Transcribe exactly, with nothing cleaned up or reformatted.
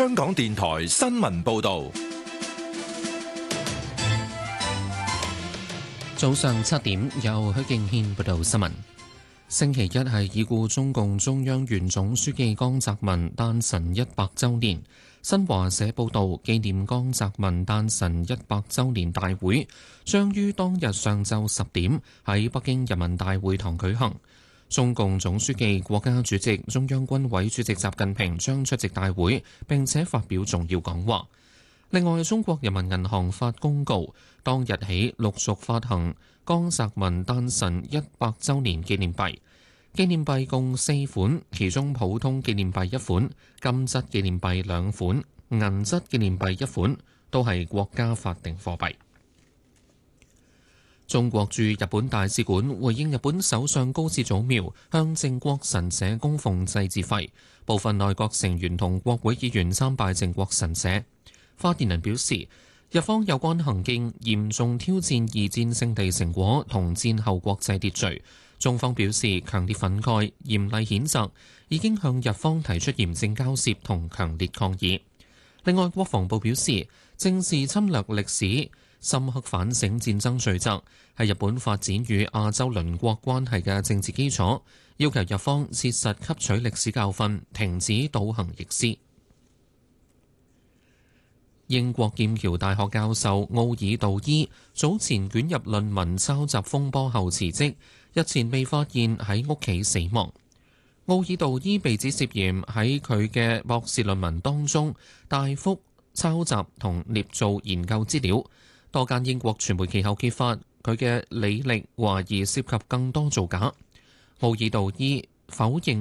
香港電台新聞報道。 早上七點，由許敬軒報道新聞。星期一係已故中共中央原總書記江澤民誕辰一百週年。新華社報道，紀念江澤民誕辰一百週年大會將於當日上晝十點喺北京人民大會堂舉行。中共總書記、國家主席、中央軍委主席習近平將出席大會，並且發表重要講話。另外，中國人民銀行發公告，當日起陸續發行江澤民誕辰一百週年紀念幣。紀念幣共四款，其中普通紀念幣一款，金質紀念幣兩款，銀質紀念幣一款，都係國家法定貨幣。中國駐日本大使館回應日本首相高市早苗向靖國神社供奉祭祀費，部分內閣成員同國會議員參拜靖國神社。發言人表示，日方有關行徑嚴重挑戰二戰勝利成果同戰後國際秩序，中方表示強烈憤慨、嚴厲譴責，已經向日方提出嚴正交涉同強烈抗議。另外，國防部表示，正視侵略歷史，深刻反省戰爭罪責，係日本發展與亞洲鄰國關係嘅政治基礎，要求日方切實吸取歷史教訓，停止倒行逆施。英國劍橋大學教授奧爾道伊早前捲入論文抄襲風波後辭職，日前被發現喺屋企死亡。奧爾道伊被指涉嫌喺佢嘅博士論文當中大幅抄襲同捏造研究資料，多間英國傳媒其後揭發佢嘅履歷懷疑涉及更多造假。奧爾道伊否認